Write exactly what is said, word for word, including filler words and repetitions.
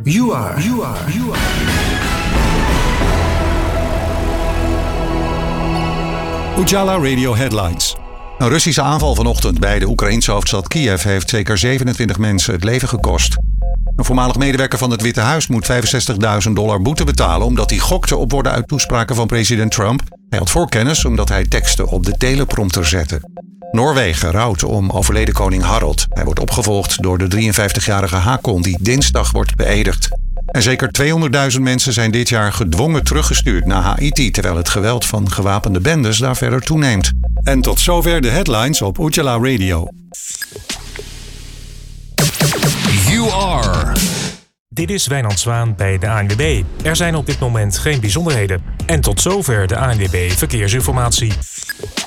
You are. You are. You are. Ujala Radio Headlines. Een Russische aanval vanochtend bij de Oekraïense hoofdstad Kiev heeft zeker zevenentwintig mensen het leven gekost. Een voormalig medewerker van het Witte Huis moet vijfenzestigduizend dollar boete betalen omdat hij gokte op woorden uit toespraken van president Trump. Hij had voorkennis omdat hij teksten op de teleprompter zette. Noorwegen rouwt om overleden koning Harald. Hij wordt opgevolgd door de drieënvijftigjarige Hakon die dinsdag wordt beëdigd. En zeker tweehonderdduizend mensen zijn dit jaar gedwongen teruggestuurd naar Haiti, terwijl het geweld van gewapende bendes daar verder toeneemt. En tot zover de headlines op Ujala Radio. You are. Dit is Wijnand Zwaan bij de A N W B. Er zijn op dit moment geen bijzonderheden. En tot zover de A N W B Verkeersinformatie.